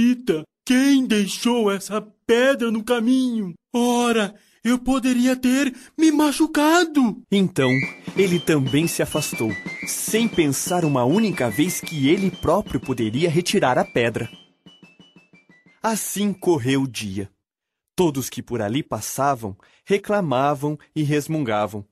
Quem deixou essa pedra no caminho? Ora, eu poderia ter me machucado. Então, ele também se afastou, sem pensar uma única vez que ele próprio poderia retirar a pedra. Assim correu o dia. Todos que por ali passavam reclamavam e resmungavam.